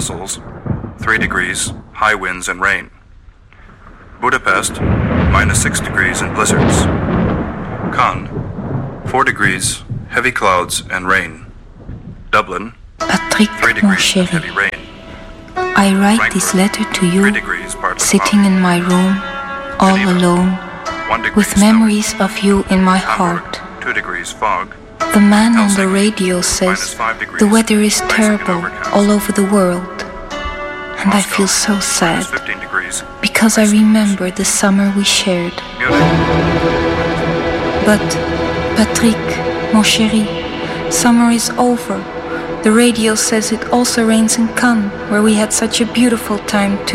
Brussels, 3 degrees, high winds and rain. Budapest, -6 degrees and blizzards. Cannes, 4 degrees, heavy clouds and rain. Dublin, Patrick, 3 mon degrees and chéri, heavy rain. I write this letter to 3 you, degrees, partly sitting in my room, all alone, 1 degree with snow. memories of you in my Hamburg, heart. 2 degrees fog. The man on the radio says -5 degrees, the weather is rising and terrible overcast. all over the world. And I Moscow, feel so sad -15 degrees. because I remember the summer we shared. Munich, But, Patrick, mon chéri, summer is over. The radio says it also rains in Cannes, where we had such a beautiful time